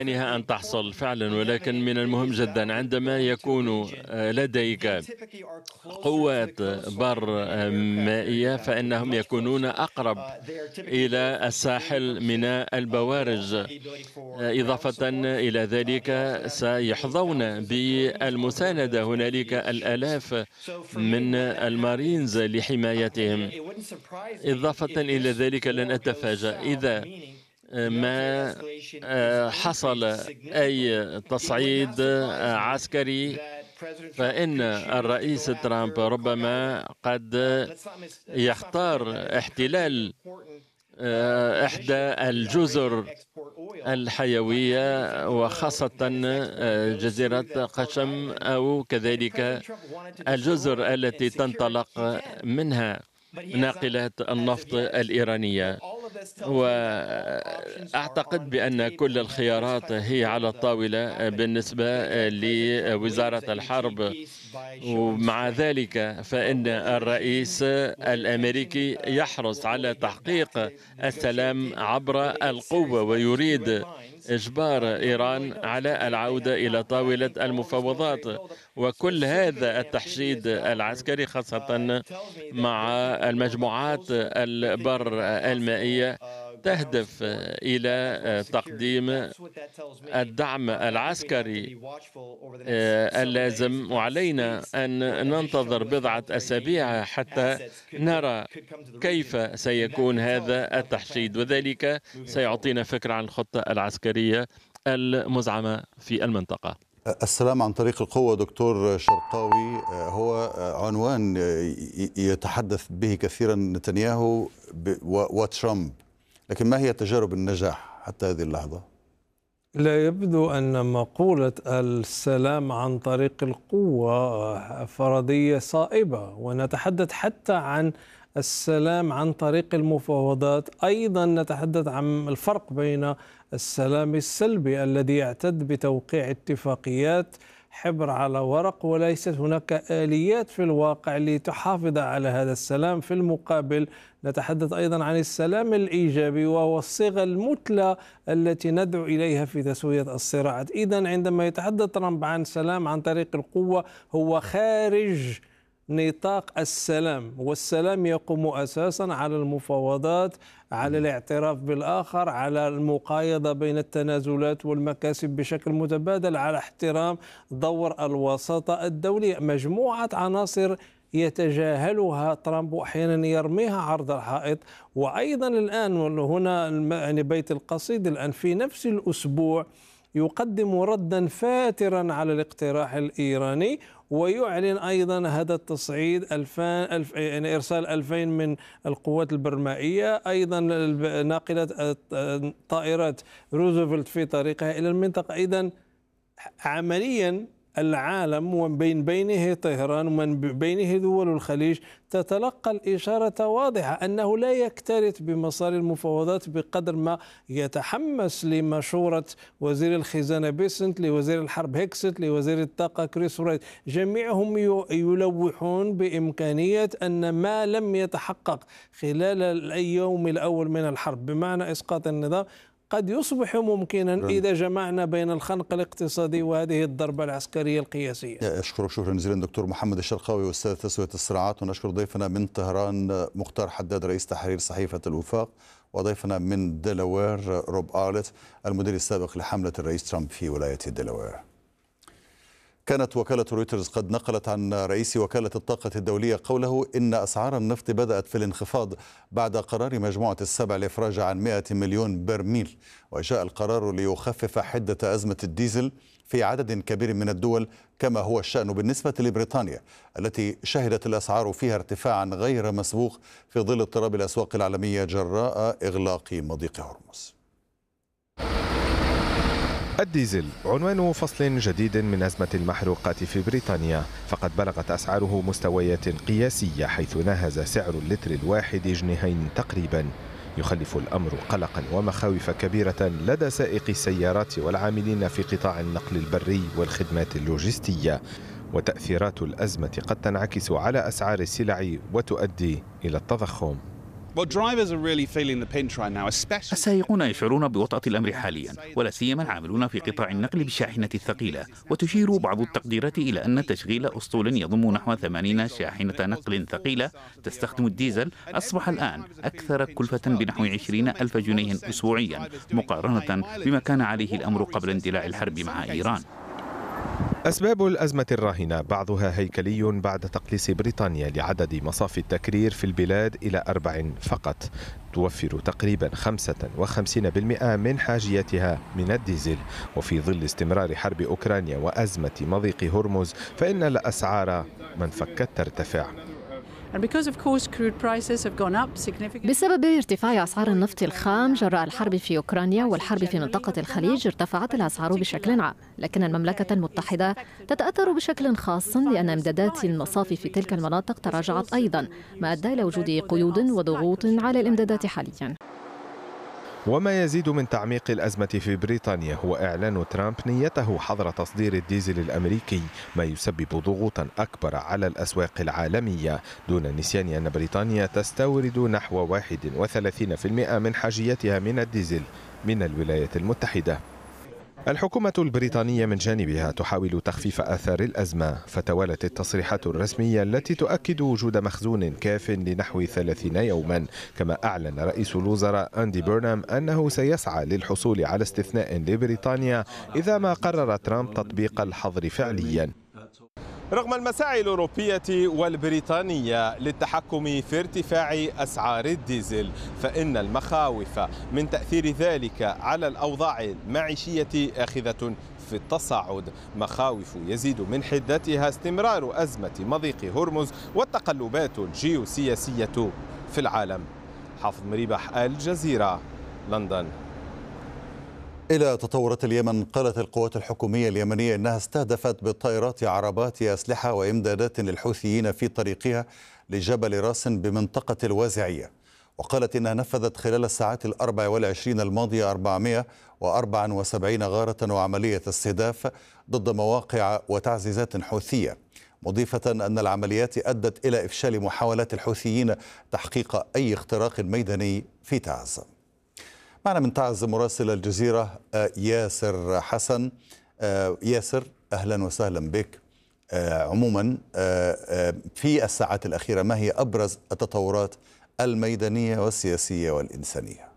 بإمكانها أن تحصل فعلا، ولكن من المهم جدا عندما يكون لديك قوات بر مائية فإنهم يكونون أقرب إلى الساحل من البوارج. إضافة إلى ذلك سيحظون بالمساندة، هنالك الآلاف من المارينز لحمايتهم. إضافة إلى ذلك لن أتفاجأ إذا ما حصل أي تصعيد عسكري، فإن الرئيس ترامب ربما قد يختار احتلال إحدى الجزر الحيوية، وخاصة جزيرة قشم أو كذلك الجزر التي تنطلق منها ناقلات النفط الإيرانية. وأعتقد بأن كل الخيارات هي على الطاولة بالنسبة لوزارة الحرب، ومع ذلك فإن الرئيس الأمريكي يحرص على تحقيق السلام عبر القوة، ويريد إجبار إيران على العودة إلى طاولة المفاوضات. وكل هذا التحشيد العسكري خاصة مع المجموعات البر المائية تهدف إلى تقديم الدعم العسكري اللازم، وعلينا أن ننتظر بضعة أسابيع حتى نرى كيف سيكون هذا التحشيد، وذلك سيعطينا فكرة عن الخطة العسكرية المزعمة في المنطقة. السلام عن طريق القوة دكتور شرقاوي هو عنوان يتحدث به كثيرا نتنياهو وترامب، لكن ما هي تجارب النجاح حتى هذه اللحظة؟ لا يبدو أن مقولة السلام عن طريق القوة فرضية صائبة، ونتحدث حتى عن السلام عن طريق المفاوضات. أيضا نتحدث عن الفرق بين السلام السلبي الذي يعتد بتوقيع اتفاقيات حبر على ورق، وليست هناك آليات في الواقع لتحافظ على هذا السلام. في المقابل نتحدث أيضا عن السلام الإيجابي، وهو الصيغة المثلى التي ندعو إليها في تسوية الصراعات. إذن عندما يتحدث ترامب عن سلام عن طريق القوة هو خارج نطاق السلام، والسلام يقوم أساسا على المفاوضات، على الاعتراف بالآخر، على المقايضة بين التنازلات والمكاسب بشكل متبادل، على احترام دور الوساطة الدولية. مجموعة عناصر يتجاهلها ترامب وأحيانا يرميها عرض الحائط. وأيضا الآن هنا يعني بيت القصيد الآن في نفس الأسبوع يقدم ردا فاترا على الاقتراح الإيراني، ويعلن أيضا هذا التصعيد يعني إرسال 2000 من القوات البرمائية، أيضا ناقلة طائرات روزفلت في طريقها إلى المنطقة. إذن عمليا العالم ومن بينه طهران ومن بينه دول الخليج تتلقى الإشارة واضحة أنه لا يكترث بمسار المفاوضات بقدر ما يتحمس لمشورة وزير الخزانة بيسنت، لوزير الحرب هيكست، لوزير الطاقة كريس ورايت. جميعهم يلوحون بإمكانية أن ما لم يتحقق خلال اليوم الأول من الحرب بمعنى إسقاط النظام قد يصبح ممكنا إذا جمعنا بين الخنق الاقتصادي وهذه الضربة العسكرية القياسية. أشكرك شكرا جزيلا دكتور محمد الشرقاوي، أستاذ تسوية الصراعات، ونشكر ضيفنا من طهران مختار حداد رئيس تحرير صحيفة الوفاق، وضيفنا من دلاوير روب آرلت المدير السابق لحملة الرئيس ترامب في ولاية دلاوير. كانت وكالة رويترز قد نقلت عن رئيس وكالة الطاقة الدولية قوله إن أسعار النفط بدأت في الانخفاض بعد قرار مجموعة السبع الإفراج عن 100 مليون برميل، وجاء القرار ليخفف حدة أزمة الديزل في عدد كبير من الدول، كما هو الشأن بالنسبة لبريطانيا التي شهدت الأسعار فيها ارتفاعا غير مسبوق في ظل اضطراب الأسواق العالمية جراء إغلاق مضيق هرمز. الديزل عنوان فصل جديد من أزمة المحروقات في بريطانيا، فقد بلغت أسعاره مستويات قياسية حيث ناهز سعر اللتر الواحد جنيهين تقريبا، يخلف الأمر قلقا ومخاوف كبيرة لدى سائقي السيارات والعاملين في قطاع النقل البري والخدمات اللوجستية، وتأثيرات الأزمة قد تنعكس على أسعار السلع وتؤدي إلى التضخم. السائقون يشعرون بوطأة الأمر حاليا، ولا سيما العاملون في قطاع النقل بالشاحنة الثقيلة. وتشير بعض التقديرات إلى أن تشغيل أسطول يضم نحو 80 شاحنة نقل ثقيلة تستخدم الديزل أصبح الآن أكثر كلفة بنحو 20,000 جنيه أسبوعيا، مقارنة بما كان عليه الأمر قبل اندلاع الحرب مع إيران. أسباب الأزمة الراهنة بعضها هيكلي بعد تقليص بريطانيا لعدد مصافي التكرير في البلاد إلى 4 فقط، توفر تقريبا 55% من حاجيتها من الديزل. وفي ظل استمرار حرب أوكرانيا وأزمة مضيق هرمز فإن الأسعار من فكت ترتفع. بسبب ارتفاع أسعار النفط الخام جراء الحرب في أوكرانيا والحرب في منطقة الخليج ارتفعت الأسعار بشكل عام، لكن المملكة المتحدة تتأثر بشكل خاص لأن إمدادات المصافي في تلك المناطق تراجعت أيضا، ما أدى إلى وجود قيود وضغوط على الإمدادات حاليا. وما يزيد من تعميق الأزمة في بريطانيا هو إعلان ترامب نيته حظر تصدير الديزل الأمريكي، ما يسبب ضغوطا أكبر على الأسواق العالمية، دون النسيان أن بريطانيا تستورد نحو 31% من حاجيتها من الديزل من الولايات المتحدة. الحكومة البريطانية من جانبها تحاول تخفيف آثار الأزمة، فتوالت التصريحات الرسمية التي تؤكد وجود مخزون كاف لنحو 30 يوما، كما أعلن رئيس الوزراء أندي بيرنام أنه سيسعى للحصول على استثناء لبريطانيا إذا ما قرر ترامب تطبيق الحظر فعليا. رغم المساعي الأوروبية والبريطانية للتحكم في ارتفاع أسعار الديزل، فإن المخاوف من تأثير ذلك على الأوضاع المعيشية آخذة في التصاعد، مخاوف يزيد من حدتها استمرار أزمة مضيق هرمز والتقلبات الجيوسياسية في العالم. حافظ مريبح، الجزيرة، لندن. إلى تطورات اليمن، قالت القوات الحكومية اليمنية إنها استهدفت بالطائرات عربات أسلحة وإمدادات للحوثيين في طريقها لجبل راس بمنطقة الوازعية، وقالت إنها نفذت خلال الساعات 24 الماضية 474 غارة وعملية استهداف ضد مواقع وتعزيزات حوثية، مضيفة أن العمليات أدت إلى إفشال محاولات الحوثيين تحقيق أي اختراق ميداني في تعز. معنا من تعز مراسل الجزيرة ياسر حسن. ياسر، أهلا وسهلا بك. عموما في الساعات الأخيرة ما هي أبرز التطورات الميدانية والسياسية والإنسانية؟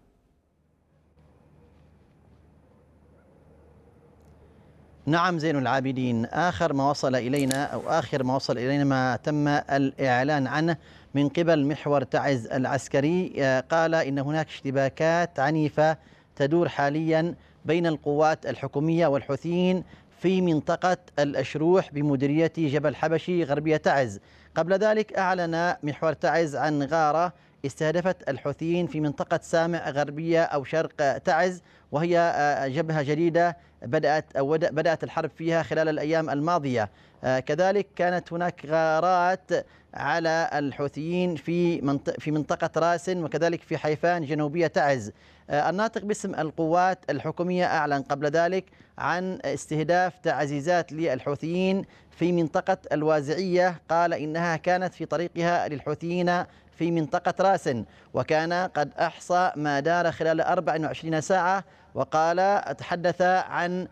نعم زين العابدين، آخر ما وصل إلينا ما تم الإعلان عنه من قبل محور تعز العسكري، قال إن هناك اشتباكات عنيفة تدور حاليا بين القوات الحكومية والحوثيين في منطقة الأشروح بمديرية جبل حبشي غربية تعز. قبل ذلك أعلن محور تعز عن غارة استهدفت الحوثيين في منطقة سامع غربية أو شرق تعز، وهي جبهة جديدة بدأت الحرب فيها خلال الأيام الماضية. كذلك كانت هناك غارات على الحوثيين في منطقة راسن وكذلك في حيفان جنوبية تعز. الناطق باسم القوات الحكومية أعلن قبل ذلك عن استهداف تعزيزات للحوثيين في منطقة الوازعية، قال إنها كانت في طريقها للحوثيين في منطقة راسن، وكان قد أحصى ما دار خلال 24 ساعة، وقال تحدث عن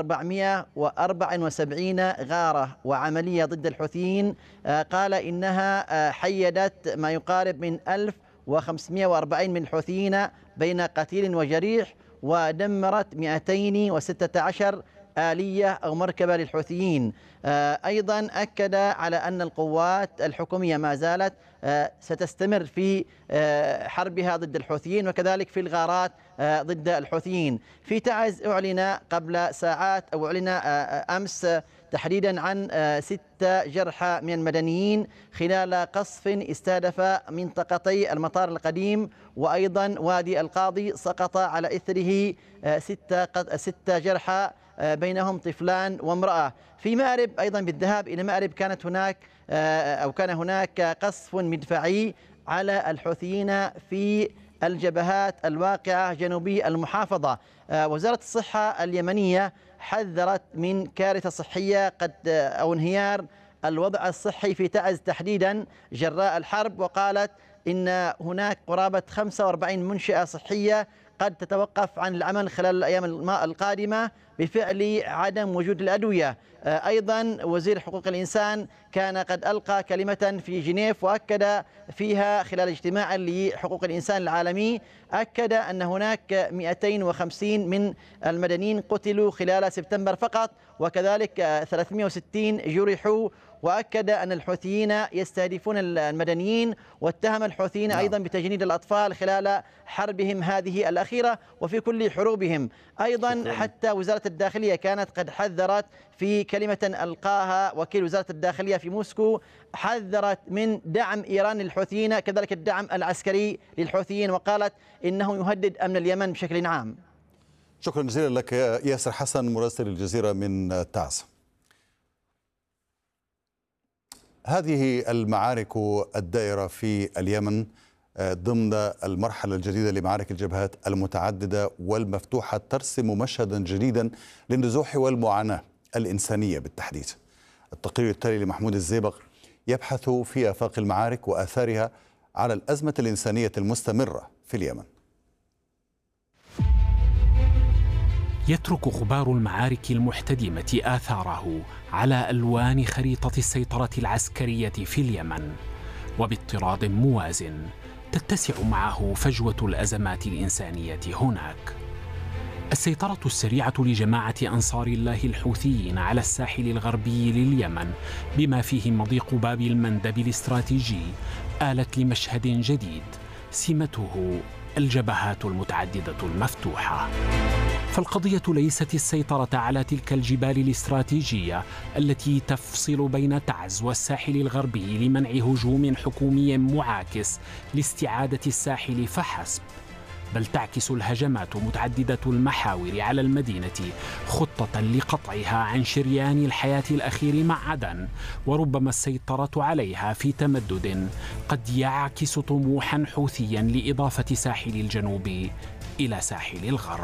474 غارة وعملية ضد الحوثيين. قال إنها حيدت ما يقارب من 1540 من الحوثيين بين قتيل وجريح، ودمرت 216 آلية أو مركبة للحوثيين. أيضا أكد على أن القوات الحكومية ما زالت ستستمر في حربها ضد الحوثيين وكذلك في الغارات ضد الحوثيين. في تعز أعلن قبل ساعات أو أعلن أمس تحديدا عن 6 جرحى من المدنيين خلال قصف استهدف منطقتي المطار القديم وأيضا وادي القاضي، سقط على إثره 6 جرحى بينهم طفلان وامرأة. في مأرب أيضا بالذهاب إلى مأرب كان هناك قصف مدفعي على الحوثيين في الجبهات الواقعة جنوبي المحافظة. وزارة الصحة اليمنية حذرت من كارثة صحية أو انهيار الوضع الصحي في تعز تحديدا جراء الحرب، وقالت إن هناك قرابة 45 منشأة صحية قد تتوقف عن العمل خلال الأيام القادمة بفعل عدم وجود الأدوية. أيضا وزير حقوق الإنسان كان قد ألقى كلمة في جنيف وأكد فيها خلال اجتماع لحقوق الإنسان العالمي، أكد أن هناك 250 من المدنيين قتلوا خلال سبتمبر فقط، وكذلك 360 جرحوا، وأكد أن الحوثيين يستهدفون المدنيين، واتهم الحوثيين أيضا بتجنيد الأطفال خلال حربهم هذه الأخيرة وفي كل حروبهم. أيضا حتى وزارة الداخلية كانت قد حذرت في كلمة ألقاها وكيل وزارة الداخلية في موسكو، حذرت من دعم إيران للحوثيين، كذلك الدعم العسكري للحوثيين، وقالت إنه يهدد أمن اليمن بشكل عام. شكرا جزيلا لك ياسر حسن مراسل الجزيرة من تعز. هذه المعارك الدائرة في اليمن ضمن المرحلة الجديدة لمعارك الجبهات المتعددة والمفتوحة ترسم مشهدا جديدا للنزوح والمعاناة الإنسانية بالتحديد. التقرير التالي لمحمود الزيبق يبحث في آفاق المعارك وآثارها على الأزمة الإنسانية المستمرة في اليمن. يترك غبار المعارك المحتدمة آثاره على ألوان خريطة السيطرة العسكرية في اليمن، وباضطراد موازن تتسع معه فجوة الأزمات الإنسانية هناك. السيطرة السريعة لجماعة أنصار الله الحوثيين على الساحل الغربي لليمن بما فيه مضيق باب المندب الاستراتيجي آلت لمشهد جديد سمته الجبهات المتعددة المفتوحة. فالقضية ليست السيطرة على تلك الجبال الاستراتيجية التي تفصل بين تعز والساحل الغربي لمنع هجوم حكومي معاكس لاستعادة الساحل فحسب، بل تعكس الهجمات متعددة المحاور على المدينة خطة لقطعها عن شريان الحياة الأخير مع عدن، وربما السيطرة عليها في تمدد قد يعكس طموحا حوثيا لإضافة ساحل الجنوب إلى ساحل الغرب.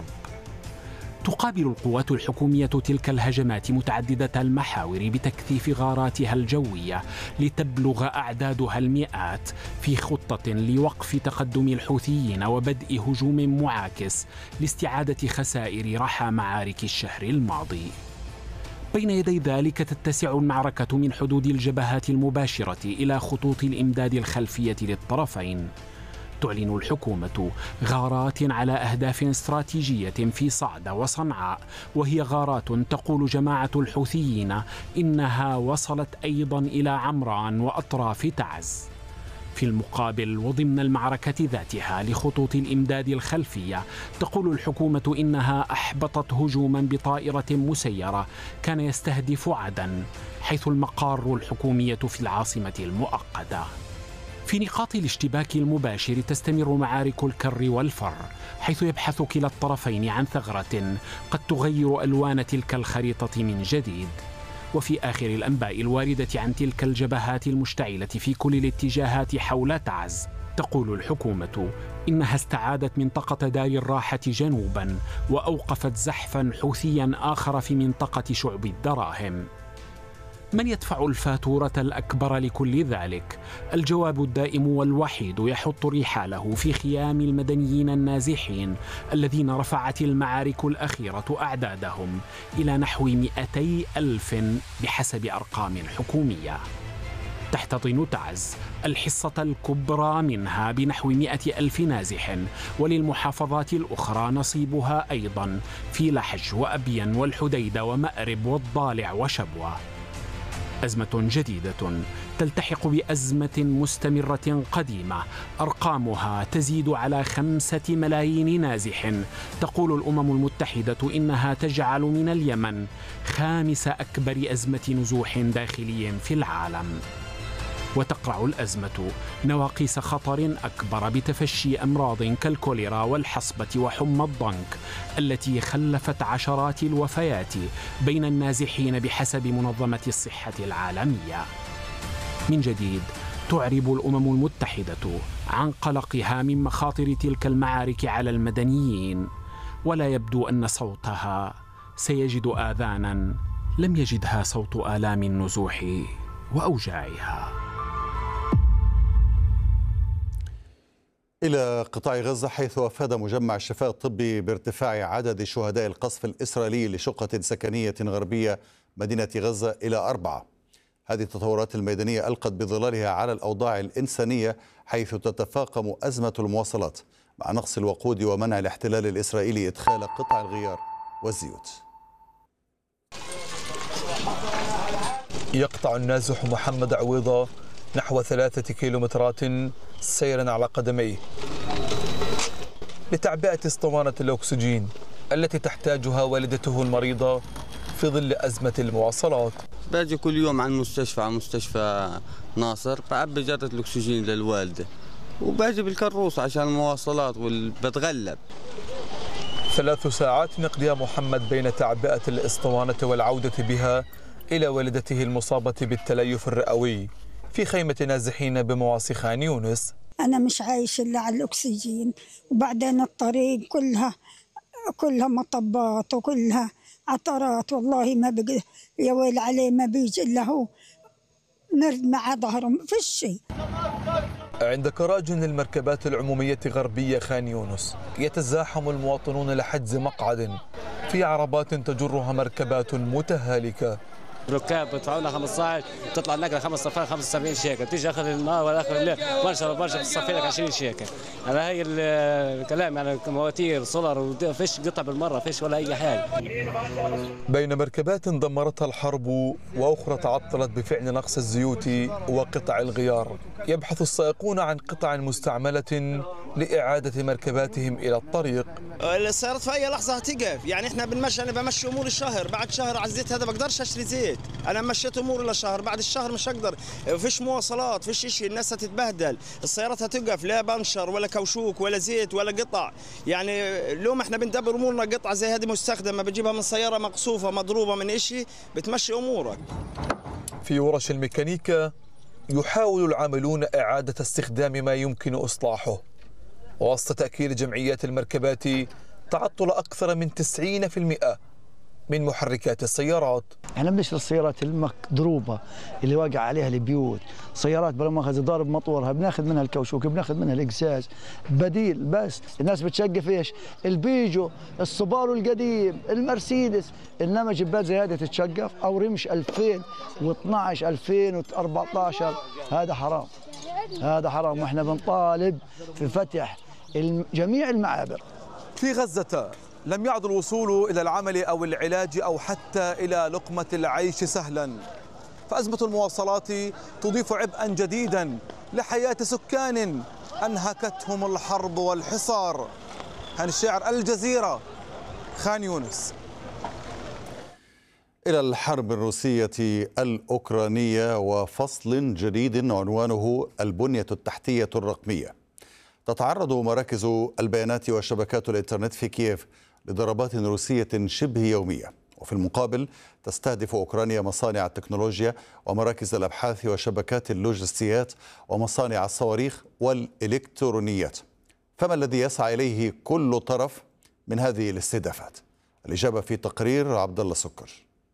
تقابل القوات الحكومية تلك الهجمات متعددة المحاور بتكثيف غاراتها الجوية لتبلغ أعدادها المئات في خطة لوقف تقدم الحوثيين وبدء هجوم معاكس لاستعادة خسائر رحى معارك الشهر الماضي. بين يدي ذلك تتسع المعركة من حدود الجبهات المباشرة إلى خطوط الإمداد الخلفية للطرفين. تعلن الحكومة غارات على أهداف استراتيجية في صعدة وصنعاء، وهي غارات تقول جماعة الحوثيين إنها وصلت أيضا إلى عمران وأطراف تعز. في المقابل وضمن المعركة ذاتها لخطوط الإمداد الخلفية تقول الحكومة إنها أحبطت هجوما بطائرة مسيرة كان يستهدف عدن، حيث المقار الحكومية في العاصمة المؤقتة. في نقاط الاشتباك المباشر تستمر معارك الكر والفر، حيث يبحث كلا الطرفين عن ثغرة قد تغير ألوان تلك الخريطة من جديد. وفي آخر الأنباء الواردة عن تلك الجبهات المشتعلة في كل الاتجاهات حول تعز تقول الحكومة إنها استعادت منطقة دار الراحة جنوبا وأوقفت زحفا حوثيا آخر في منطقة شعب الدراهم. من يدفع الفاتورة الأكبر لكل ذلك؟ الجواب الدائم والوحيد يحط رحاله في خيام المدنيين النازحين الذين رفعت المعارك الأخيرة أعدادهم إلى نحو 200,000 بحسب أرقام حكومية. تحتضن تعز الحصة الكبرى منها بنحو 100,000 نازح، وللمحافظات الأخرى نصيبها أيضا في لحج وأبين والحديدة ومأرب والضالع وشبوة. أزمة جديدة تلتحق بأزمة مستمرة قديمة أرقامها تزيد على 5 ملايين نازح. تقول الأمم المتحدة إنها تجعل من اليمن 5 أكبر أزمة نزوح داخلي في العالم. وتقرع الأزمة نواقيس خطر أكبر بتفشي أمراض كالكوليرا والحصبة وحمى الضنك التي خلفت عشرات الوفيات بين النازحين بحسب منظمة الصحة العالمية. من جديد تعرب الأمم المتحدة عن قلقها من مخاطر تلك المعارك على المدنيين، ولا يبدو أن صوتها سيجد آذانا لم يجدها صوت آلام النزوح وأوجاعها. إلى قطاع غزة، حيث أفاد مجمع الشفاء الطبي بارتفاع عدد شهداء القصف الإسرائيلي لشقة سكنية غربية مدينة غزة إلى 4. هذه التطورات الميدانية ألقت بظلالها على الأوضاع الإنسانية، حيث تتفاقم أزمة المواصلات مع نقص الوقود ومنع الاحتلال الإسرائيلي إدخال قطع الغيار والزيوت. يقطع النازح محمد عويضة نحو 3 كيلومترات سيرا على قدميه لتعبئة اسطوانة الأكسجين التي تحتاجها والدته المريضة في ظل أزمة المواصلات. باجي كل يوم على مستشفى ناصر بعبي جرة الأكسجين للوالدة، وباجي بالكروس عشان المواصلات وبتغلب. 3 ساعات يقضيها محمد بين تعبئة الاسطوانة والعودة بها إلى والدته المصابة بالتليف الرئوي في خيمة نازحين بمواصي خان يونس. أنا مش عايش إلا على الأكسجين، وبعدين الطريق كلها مطبات وكلها عطرات، والله ما بقى يا ويل عليه، ما بيجي إلا هو مرد مع ظهره، ما فيش شيء. عند كراجن المركبات العمومية غربية خان يونس يتزاحم المواطنون لحجز مقعد في عربات تجرها مركبات متهالكة. ركاب بدفعوا لنا 15، تطلع النقله 5 صفار 75 شيكل، تيجي اخر النهار ولا اخر الليل برشا بتصفي لك 20 شيكل. هذا هي الكلام، يعني مواتير سولار وفيش قطع بالمره، فيش ولا اي حاجه. بين مركبات دمرتها الحرب واخرى تعطلت بفعل نقص الزيوت وقطع الغيار، يبحث السائقون عن قطع مستعمله لاعاده مركباتهم الى الطريق. السيارات في اي لحظه هتقف، يعني احنا بنمشي، انا بمشي امور الشهر، بعد شهر على الزيت هذا بقدرش اشتري زيت، انا مشيت اموري لشهر، بعد الشهر مش هقدر، فيش مواصلات، فيش شيء، الناس هتتبهدل، السيارات هتوقف، لا بنشر ولا كوشوك ولا زيت ولا قطع، يعني لو احنا بندبر امورنا قطعه زي هذه مستخدمه بتجيبها من سياره مقصوفه مضروبه من شيء بتمشي امورك. في ورش الميكانيكا يحاول العاملون اعاده استخدام ما يمكن اصلاحه، وسط تاكيد جمعيات المركبات تعطل اكثر من 90% من محركات السيارات. احنا بنشتري السيارات المضروبه اللي واقع عليها البيوت، سيارات بلا مؤاخذه ضارب مطورها بناخذ منها الكوشوك، بناخذ منها القزاز، بديل. بس الناس بتشقف ايش؟ البيجو، السوبارو القديم، المرسيدس، انما جبات زي هذه تتشقف او رمش 2012 2014، هذا حرام، هذا حرام، واحنا بنطالب في فتح جميع المعابر. في غزة لم يعد الوصول إلى العمل أو العلاج أو حتى إلى لقمة العيش سهلا، فأزمة المواصلات تضيف عبئا جديدا لحياة سكان أنهكتهم الحرب والحصار. هاني الشاعر، الجزيرة، خان يونس. إلى الحرب الروسية الأوكرانية وفصل جديد عنوانه البنية التحتية الرقمية. تتعرض مراكز البيانات وشبكات الإنترنت في كييف لضربات روسية شبه يومية، وفي المقابل تستهدف أوكرانيا مصانع التكنولوجيا ومراكز الأبحاث وشبكات اللوجستيات ومصانع الصواريخ والإلكترونيات. فما الذي يسعى إليه كل طرف من هذه الاستهدافات؟ الإجابة في تقرير عبد الله سكر.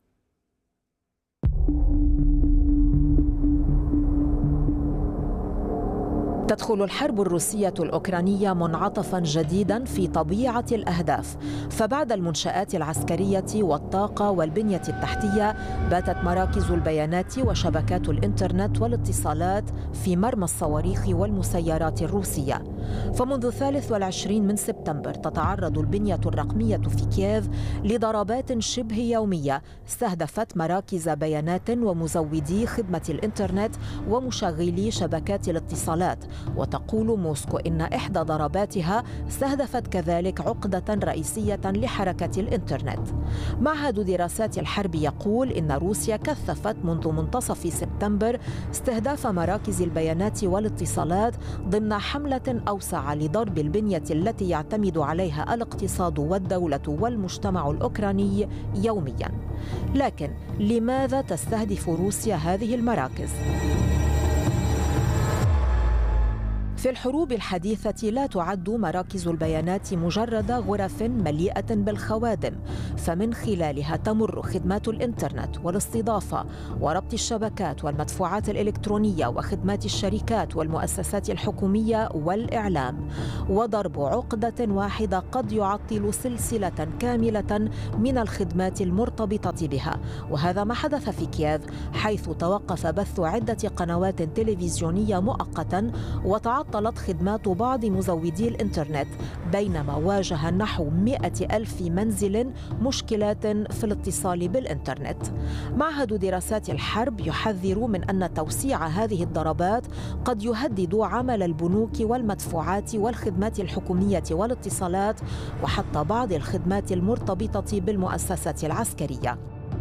تدخل الحرب الروسية الأوكرانية منعطفاً جديداً في طبيعة الأهداف، فبعد المنشآت العسكرية والطاقة والبنية التحتية باتت مراكز البيانات وشبكات الإنترنت والاتصالات في مرمى الصواريخ والمسيرات الروسية. فمنذ 23 من سبتمبر تتعرض البنية الرقمية في كييف لضربات شبه يومية استهدفت مراكز بيانات ومزودي خدمة الإنترنت ومشغلي شبكات الاتصالات. وتقول موسكو إن إحدى ضرباتها استهدفت كذلك عقدة رئيسية لحركة الإنترنت. معهد دراسات الحرب يقول إن روسيا كثفت منذ منتصف سبتمبر استهداف مراكز البيانات والاتصالات ضمن حملة أوسع لضرب البنية التي يعتمد عليها الاقتصاد والدولة والمجتمع الأوكراني يومياً. لكن لماذا تستهدف روسيا هذه المراكز؟ في الحروب الحديثة لا تعد مراكز البيانات مجرد غرف مليئة بالخوادم، فمن خلالها تمر خدمات الإنترنت والاستضافة وربط الشبكات والمدفوعات الإلكترونية وخدمات الشركات والمؤسسات الحكومية والإعلام. وضرب عقدة واحدة قد يعطل سلسلة كاملة من الخدمات المرتبطة بها، وهذا ما حدث في كييف، حيث توقف بث عدة قنوات تلفزيونية مؤقتا وتعطلت خدمات بعض مزودي الإنترنت، بينما واجه نحو 100,000 منزل مشكلات في الاتصال بالإنترنت. معهد دراسات الحرب يحذر من أن توسيع هذه الضربات قد يهدد عمل البنوك والمدفوعات والخدمات الحكومية والاتصالات وحتى بعض الخدمات المرتبطة بالمؤسسات العسكرية.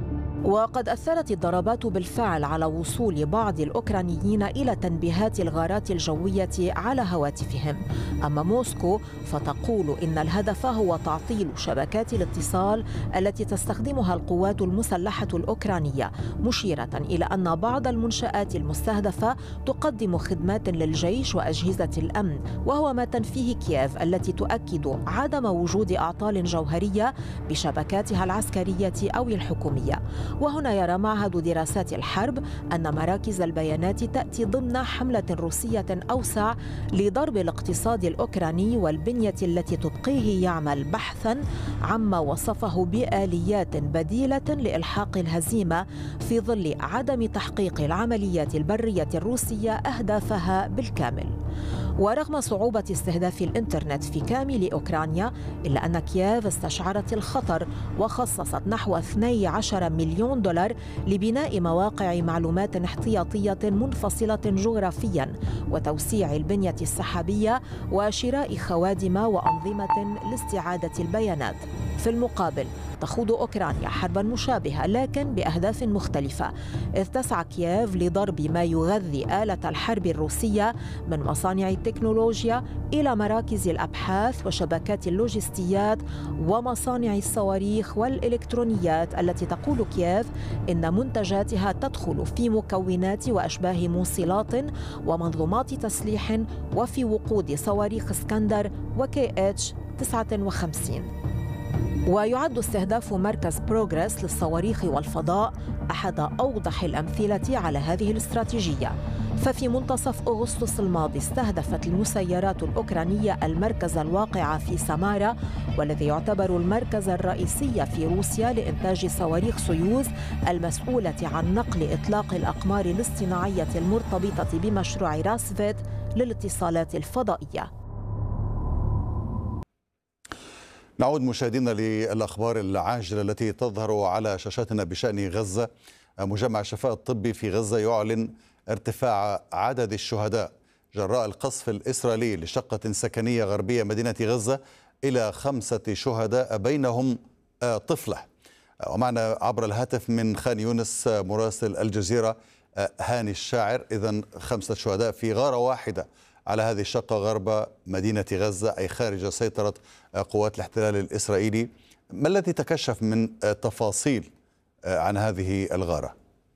وقد أثرت الضربات بالفعل على وصول بعض الأوكرانيين إلى تنبيهات الغارات الجوية على هواتفهم. أما موسكو فتقول إن الهدف هو تعطيل شبكات الاتصال التي تستخدمها القوات المسلحة الأوكرانية، مشيرة إلى أن بعض المنشآت المستهدفة تقدم خدمات للجيش وأجهزة الأمن، وهو ما تنفيه كييف التي تؤكد عدم وجود أعطال جوهرية بشبكاتها العسكرية أو الحكومية. وهنا يرى معهد دراسات الحرب أن مراكز البيانات تأتي ضمن حملة روسية أوسع لضرب الاقتصاد الأوكراني والبنية التي تبقيه يعمل بحثاً عما وصفه بآليات بديلة لإلحاق الهزيمة في ظل عدم تحقيق العمليات البرية الروسية أهدافها بالكامل. ورغم صعوبة استهداف الإنترنت في كامل أوكرانيا، إلا أن كييف استشعرت الخطر وخصصت نحو 12 مليون دولار لبناء مواقع معلومات احتياطية منفصلة جغرافياً وتوسيع البنية السحابية وشراء خوادم وأنظمة لاستعادة البيانات. في المقابل تخوض أوكرانيا حربا مشابهة لكن بأهداف مختلفة، إذ تسعى كييف لضرب ما يغذي آلة الحرب الروسية من مصانع التكنولوجيا إلى مراكز الأبحاث وشبكات اللوجستيات ومصانع الصواريخ والإلكترونيات التي تقول كييف إن منتجاتها تدخل في مكونات وأشباه موصلات ومنظومات تسليح وفي وقود صواريخ اسكندر وKH 59. ويعد استهداف مركز بروغريس للصواريخ والفضاء أحد أوضح الأمثلة على هذه الاستراتيجية، ففي منتصف أغسطس الماضي استهدفت المسيرات الأوكرانية المركز الواقع في سامارا، والذي يعتبر المركز الرئيسي في روسيا لإنتاج صواريخ سويوز المسؤولة عن نقل إطلاق الأقمار الاصطناعية المرتبطة بمشروع راسفيت للاتصالات الفضائية. نعود مشاهدينا للأخبار العاجلة التي تظهر على شاشاتنا بشأن غزة. مجمع الشفاء الطبي في غزة يعلن ارتفاع عدد الشهداء جراء القصف الإسرائيلي لشقة سكنية غربية مدينة غزة إلى 5 شهداء بينهم طفلة. ومعنا عبر الهاتف من خان يونس مراسل الجزيرة هاني الشاعر. إذن 5 شهداء في غارة واحدة على هذه الشقة غرب مدينة غزة، أي خارج سيطرة قوات الاحتلال الإسرائيلي. ما الذي تكشف من تفاصيل عن هذه الغارة؟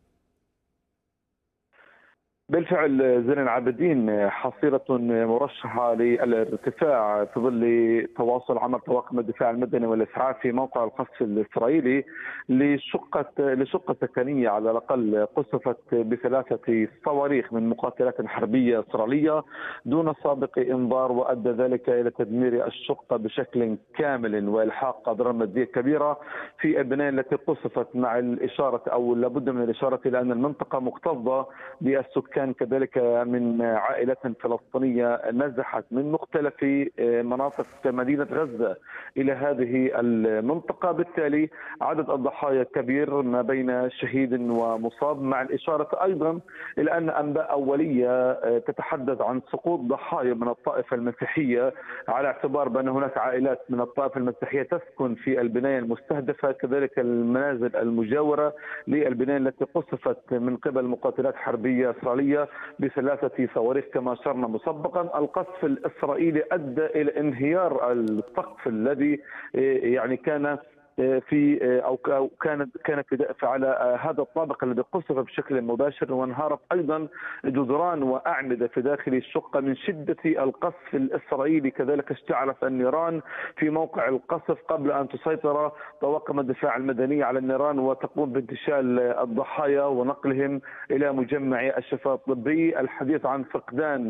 بالفعل زين العابدين حصيلة مرشحة للارتفاع في ظل تواصل عمل طواقم الدفاع المدني والإسعاف في موقع القصف الإسرائيلي لشقة سكنية على الأقل قصفت ب3 صواريخ من مقاتلات حربية إسرائيلية دون سابق إنذار، وأدى ذلك إلى تدمير الشقة بشكل كامل وإلحاق أضرار مادية كبيرة في البناية التي قصفت، مع الإشارة أو لابد من الإشارة إلى أن المنطقة مكتظة بالسكان كذلك من عائلات فلسطينية نزحت من مختلف مناطق مدينة غزة إلى هذه المنطقة، بالتالي عدد الضحايا كبير ما بين شهيد ومصاب، مع الإشارة أيضا إلى أن أنباء أولية تتحدث عن سقوط ضحايا من الطائفة المسيحية، على اعتبار بأن هناك عائلات من الطائفة المسيحية تسكن في البناية المستهدفة، كذلك المنازل المجاورة للبناية التي قصفت من قبل مقاتلات حربية إسرائيلية ب3 صواريخ كما أشرنا مسبقا. القصف الإسرائيلي أدى إلى انهيار السقف الذي يعني كان في او كانت على هذا الطابق الذي قصف بشكل مباشر، وانهارت ايضا جدران واعمده في داخل الشقه من شده القصف الاسرائيلي. كذلك اشتعلت النيران في موقع القصف قبل ان تسيطر طواقم الدفاع المدني على النيران وتقوم بانتشال الضحايا ونقلهم الى مجمع الشفاء الطبي. الحديث عن فقدان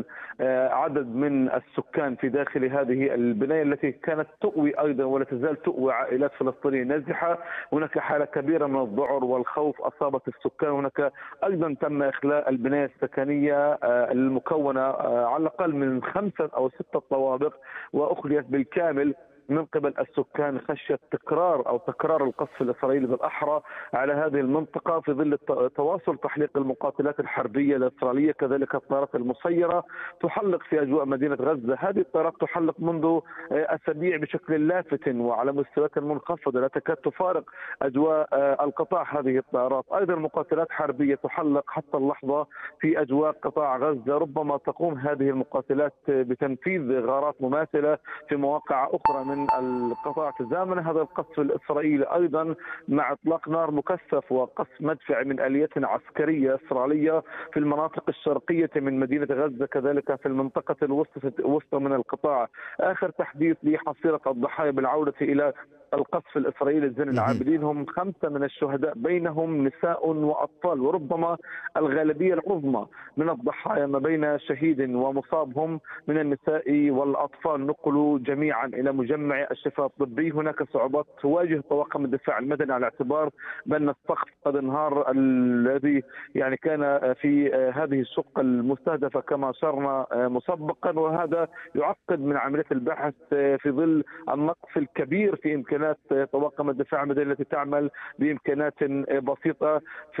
عدد من السكان في داخل هذه البنايه التي كانت تؤوي ايضا ولا تزال تؤوي عائلات فلسطينيه نازحه. هناك حاله كبيره من الذعر والخوف اصابت السكان. هناك ايضا تم اخلاء البنايه السكنيه المكونه على الاقل من 5 أو 6 طوابق واخليت بالكامل من قبل السكان خشية تكرار القصف الإسرائيلي بالأحرى على هذه المنطقة في ظل تواصل تحليق المقاتلات الحربية الإسرائيلية. كذلك الطائرات المسيرة تحلق في أجواء مدينة غزة. هذه الطائرات تحلق منذ أسابيع بشكل لافت وعلى مستويات منخفضة لا تكاد تفارق أجواء القطاع. هذه الطائرات أيضا مقاتلات حربية تحلق حتى اللحظة في أجواء قطاع غزة. ربما تقوم هذه المقاتلات بتنفيذ غارات مماثلة في مواقع أخرى من القطاع. تزامن هذا القصف الإسرائيلي أيضا مع إطلاق نار مكثف وقصف مدفعي من آليات عسكرية إسرائيلية في المناطق الشرقية من مدينة غزة، كذلك في المنطقة الوسطى من القطاع. آخر تحديث لحصيلة الضحايا بالعودة إلى القصف الإسرائيلي زين العابدين هم 5 من الشهداء، بينهم نساء وأطفال، وربما الغالبية العظمى من الضحايا ما بين شهيد ومصاب هم من النساء والأطفال. نقلوا جميعا إلى مجمع الشفاء الطبي. هناك صعوبات تواجه طواقم الدفاع المدني على اعتبار بأن السقف قد انهار الذي كان في هذه الشقة المستهدفة كما أشرنا مسبقا، وهذا يعقد من عملية البحث في ظل النقص الكبير في إمكانات طواقم الدفاع المدني التي تعمل بإمكانات بسيطة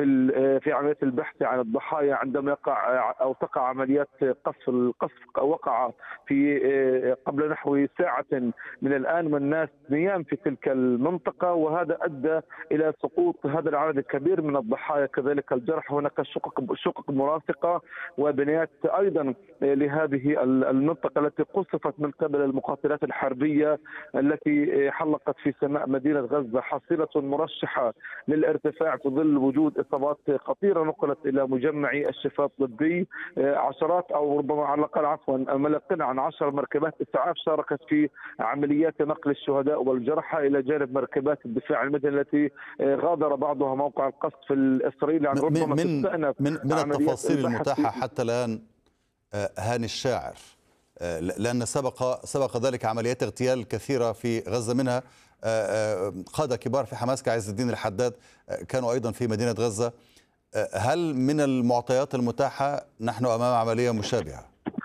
في عملية البحث عن الضحايا عندما تقع عمليات قصف. القصف وقع في قبل نحو ساعة من الآن، والناس نيام في تلك المنطقة، وهذا أدى إلى سقوط هذا العدد الكبير من الضحايا. كذلك الجرح. هناك شقق مرافقة وبنايات أيضا لهذه المنطقة التي قصفت من قبل المقاتلات الحربية التي حلقت في سماء مدينة غزة. حصيلة مرشحة للارتفاع في ظل وجود إصابات خطيرة نقلت إلى مجمع الشفاء الطبي. عشرات أو ربما على الأقل ما يقل عن 10 مركبات إسعاف شاركت في عمليات نقل الشهداء والجرحى إلى جانب مركبات الدفاع المدني التي غادر بعضها موقع القصف الإسرائيلي. عن ربما من التفاصيل المتاحة حتى الآن هاني الشاعر، لأن سبق ذلك عمليات اغتيال كثيرة في غزة، منها قادة كبار في حماس كعز الدين الحداد كانوا أيضا في مدينة غزة. هل من المعطيات المتاحة نحن أمام عملية مشابهة؟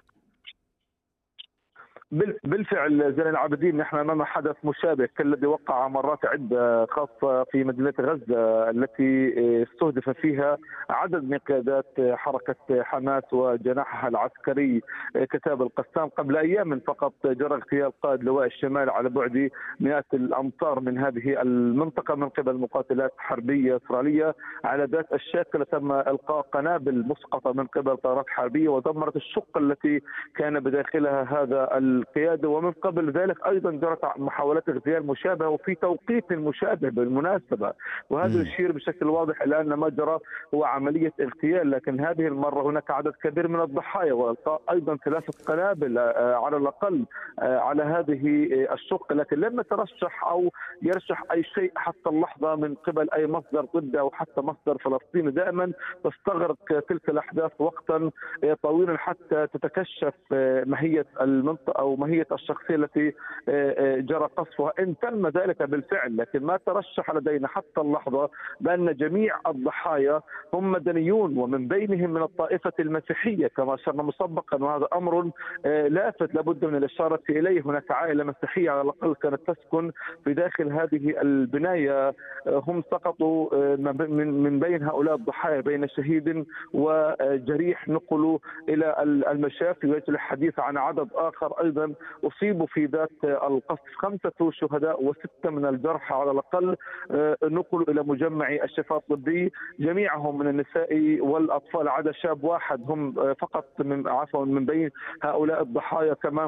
بالفعل زين العابدين نحن امام حدث مشابه كالذي وقع مرات عده، خاصه في مدينه غزه التي استهدف فيها عدد من قيادات حركه حماس وجناحها العسكري كتاب القسام. قبل ايام فقط جرى اغتيال قائد لواء الشمال على بعد مئات الامتار من هذه المنطقه من قبل مقاتلات حربيه اسرائيليه. على ذات الشاكله تم القاء قنابل مسقطه من قبل طائرات حربيه ودمرت الشقه التي كان بداخلها هذا القيادة. ومن قبل ذلك أيضا جرت محاولات اغتيال مشابهة وفي توقيت مشابه بالمناسبة، وهذا يشير بشكل واضح إلى أن ما جرى هو عملية اغتيال. لكن هذه المرة هناك عدد كبير من الضحايا وإلقاء أيضا 3 قنابل على الأقل على هذه الشقة، لكن لم يترشح أو يرشح أي شيء حتى اللحظة من قبل أي مصدر ضده أو حتى مصدر فلسطيني. دائما تستغرق تلك الأحداث وقتا طويلا حتى تتكشف ماهية المنطقة أو ماهية الشخصية التي جرى قصفها، إن تم ذلك بالفعل. لكن ما ترشح لدينا حتى اللحظة بأن جميع الضحايا هم مدنيون ومن بينهم من الطائفة المسيحية كما أشرنا مسبقا، وهذا أمر لافت لابد من الإشارة إليه. هناك عائلة مسيحية على الأقل كانت تسكن في داخل هذه البناية، هم سقطوا من بين هؤلاء الضحايا بين شهيد وجريح، نقلوا إلى المشافي. ويجري الحديث عن عدد آخر أيضا أصيبوا في ذات القصف، 5 شهداء و6 من الجرحى على الأقل نقلوا إلى مجمع الشفاء الطبي، جميعهم من النساء والأطفال عدا شاب واحد هم فقط من بين هؤلاء الضحايا. كما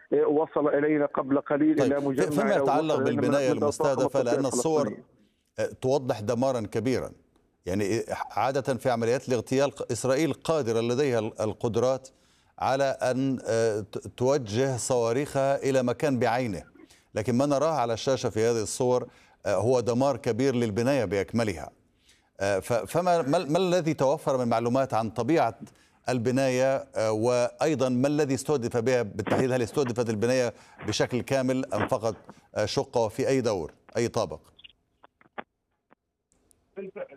وصل إلينا قبل قليل إلى مجمع. فيما يتعلق بالبناية المستهدفة، لأن الصور توضح دمارا كبيرا، يعني عادة في عمليات الاغتيال إسرائيل قادرة لديها القدرات على أن توجه صواريخها إلى مكان بعينه، لكن ما نراه على الشاشة في هذه الصور هو دمار كبير للبناية بأكملها. ما الذي توفر من معلومات عن طبيعة البناية، وأيضا ما الذي استهدف بها بالتحديد؟ هل استهدفت البناية بشكل كامل أم فقط شقة وفي أي دور أي طابق؟